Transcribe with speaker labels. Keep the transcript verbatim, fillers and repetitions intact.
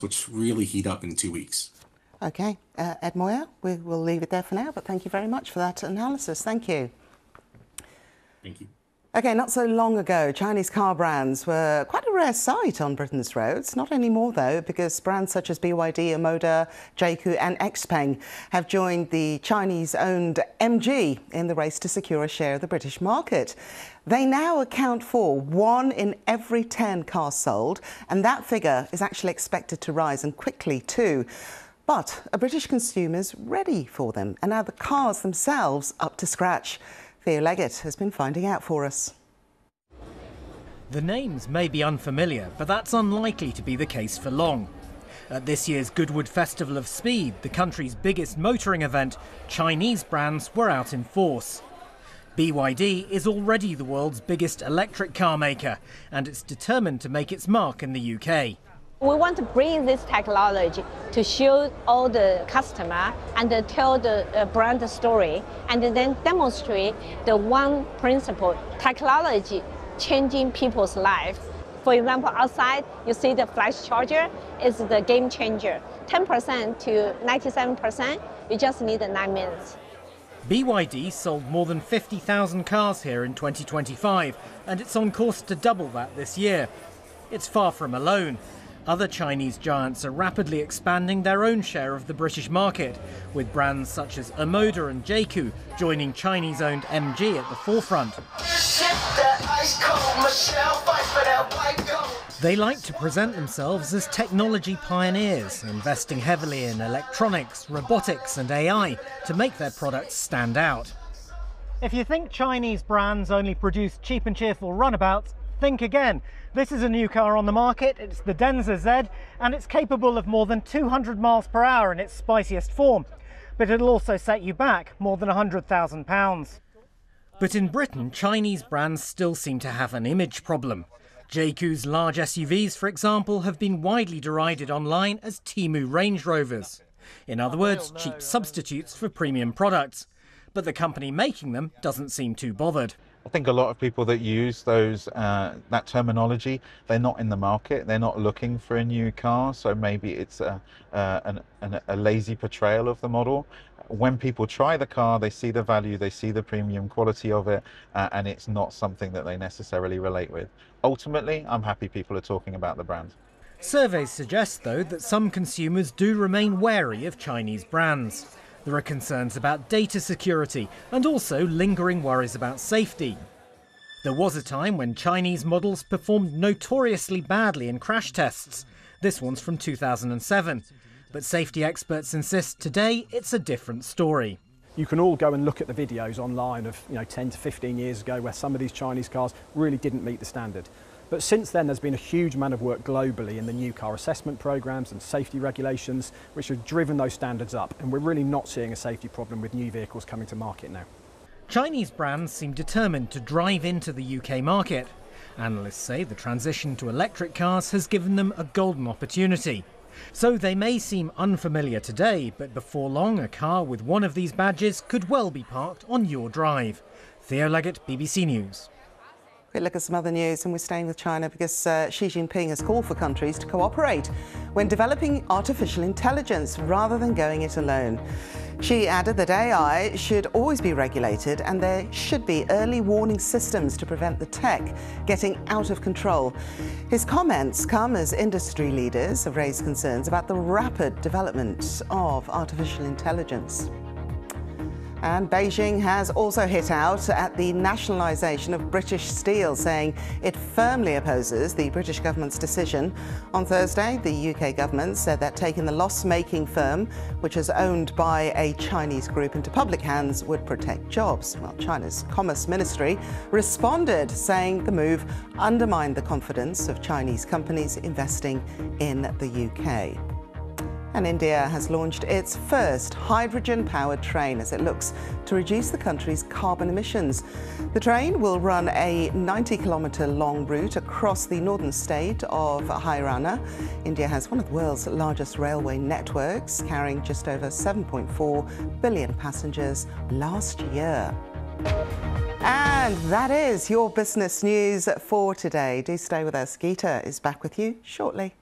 Speaker 1: which really heat up in two weeks.
Speaker 2: Okay, uh, Ed Moyer, we will leave it there for now, but thank you very much for that analysis. Thank you.
Speaker 1: Thank you.
Speaker 2: Okay, not so long ago, Chinese car brands were quite a rare sight on Britain's roads. Not anymore, though, because brands such as B Y D, Omoda, Jayco and Xpeng have joined the Chinese-owned M G in the race to secure a share of the British market. They now account for one in every ten cars sold, and that figure is actually expected to rise, and quickly too. But are British consumers ready for them? And are the cars themselves up to scratch? Theo Leggett has been finding out for us.
Speaker 3: The names may be unfamiliar, but that's unlikely to be the case for long. At this year's Goodwood Festival of Speed, the country's biggest motoring event, Chinese brands were out in force. B Y D is already the world's biggest electric car maker, and it's determined to make its mark in the U K.
Speaker 4: We want to bring this technology to show all the customer and tell the uh, brand story, and then demonstrate the one principle, technology changing people's life. For example, outside you see the flash charger is the game changer. ten percent to ninety-seven percent, you just need nine minutes.
Speaker 3: B Y D sold more than fifty thousand cars here in twenty twenty-five, and it's on course to double that this year. It's far from alone. Other Chinese giants are rapidly expanding their own share of the British market, with brands such as Omoda and Jayco joining Chinese-owned M G at the forefront. They like to present themselves as technology pioneers, investing heavily in electronics, robotics and A I to make their products stand out. If you think Chinese brands only produce cheap and cheerful runabouts, think again. This is a new car on the market. It's the Denza Z, and it's capable of more than two hundred miles per hour in its spiciest form. But it'll also set you back more than one hundred thousand pounds. But in Britain, Chinese brands still seem to have an image problem. Jayco's large S U Vs, for example, have been widely derided online as Temu Range Rovers. In other words, cheap substitutes for premium products. But the company making them doesn't seem too bothered.
Speaker 5: I think a lot of people that use those uh, that terminology, they're not in the market, they're not looking for a new car, so maybe it's a, uh, an, an, a lazy portrayal of the model. When people try the car, they see the value, they see the premium quality of it, uh, and it's not something that they necessarily relate with. Ultimately, I'm happy people are talking about the brand.
Speaker 3: Surveys suggest, though, that some consumers do remain wary of Chinese brands. There are concerns about data security and also lingering worries about safety. There was a time when Chinese models performed notoriously badly in crash tests. This one's from two thousand seven. But safety experts insist today it's a different story.
Speaker 6: You can all go and look at the videos online of you know, ten to fifteen years ago where some of these Chinese cars really didn't meet the standard. But since then, there's been a huge amount of work globally in the new car assessment programs and safety regulations, which have driven those standards up. And we're really not seeing a safety problem with new vehicles coming to market now.
Speaker 3: Chinese brands seem determined to drive into the U K market. Analysts say the transition to electric cars has given them a golden opportunity. So they may seem unfamiliar today, but before long, a car with one of these badges could well be parked on your drive. Theo Leggett, B B C News.
Speaker 2: Quick look at some other news, and we're staying with China because uh, Xi Jinping has called for countries to cooperate when developing artificial intelligence rather than going it alone. Xi added that A I should always be regulated and there should be early warning systems to prevent the tech getting out of control. His comments come as industry leaders have raised concerns about the rapid development of artificial intelligence. And Beijing has also hit out at the nationalisation of British Steel, saying it firmly opposes the British government's decision. On Thursday, the U K government said that taking the loss-making firm, which is owned by a Chinese group, into public hands would protect jobs. Well, China's Commerce Ministry responded, saying the move undermined the confidence of Chinese companies investing in the U K. And India has launched its first hydrogen-powered train as it looks to reduce the country's carbon emissions. The train will run a ninety kilometre long route across the northern state of Haryana. India has one of the world's largest railway networks, carrying just over seven point four billion passengers last year. And that is your business news for today. Do stay with us. Geeta is back with you shortly.